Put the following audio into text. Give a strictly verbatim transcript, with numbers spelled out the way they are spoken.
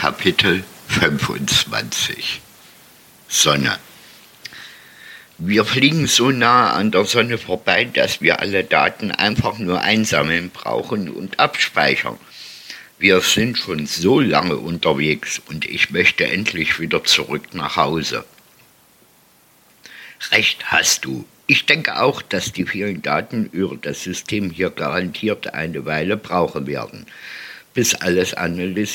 Kapitel fünfundzwanzig. Sonne. Wir fliegen so nah an der Sonne vorbei, dass wir alle Daten einfach nur einsammeln brauchen und abspeichern. Wir sind schon so lange unterwegs und ich möchte endlich wieder zurück nach Hause. Recht hast du. Ich denke auch, dass die vielen Daten über das System hier garantiert eine Weile brauchen werden, bis alles analysiert